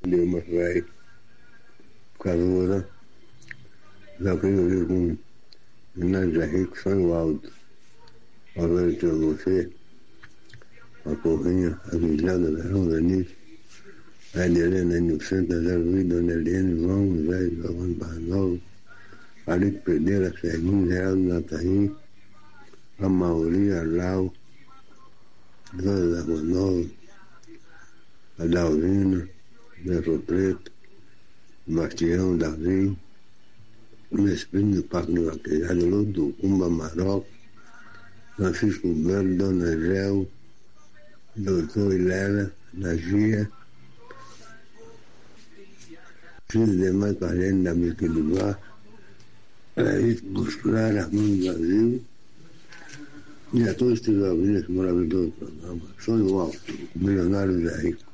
deu uma velha, cavura, já que eu vi com Minas Henrique, Sonho Alto, a ver se você, a Corrinha, a Vigilada, a Rondanite, a Helena, Inocente, a Zé Luiz, Dona Helene, João, Zé, Giovanni Barnol, Arico Pereira, Serginho, Geraldo Natarim, a Mauri, a Lau, Dona da Manol, a Dalvina, Neto Preto, Bastião, Davi, o Espírito do Parque do Vaquejado, Ludo, Cumba Maroc, Francisco Belo, Dona Gel, Doutor Hilela, Nagia, filho de Mãe Parente da Mica do Bar, Clarice Muscular, Armando Brasil, e a todos que estiveram ouvindo esse maravilhoso programa. Sonho Alto, Milionário Zé Rico.